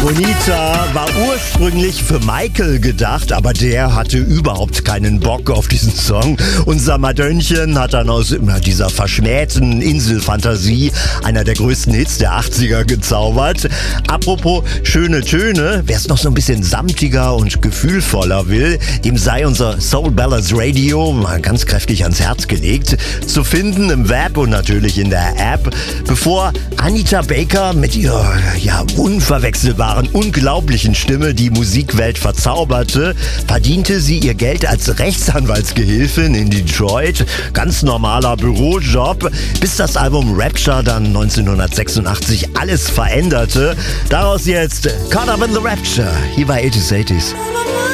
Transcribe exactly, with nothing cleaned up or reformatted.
Bonita war ursprünglich für Michael gedacht, aber der hatte überhaupt keinen Bock auf diesen Song. Unser Madönnchen hat dann aus immer dieser verschmähten Inselfantasie einer der größten Hits der achtziger gezaubert. Apropos schöne Töne, wer es noch so ein bisschen samtiger und gefühlvoller will, dem sei unser Soul Ballads Radio mal ganz kräftig ans Herz gelegt. Zu finden im Web und natürlich in der App. Bevor Anita Baker mit ihrer ja, unverwechselbaren, unglaublichen Stimme die Musikwelt verzauberte, verdiente sie ihr Geld als Rechtsanwaltsgehilfin in Detroit. Ganz normaler Bürojob, bis das Album Rapture dann neunzehnhundertsechsundachtzig alles veränderte. Daraus jetzt Caught Up in the Rapture, hier bei eighties eighties.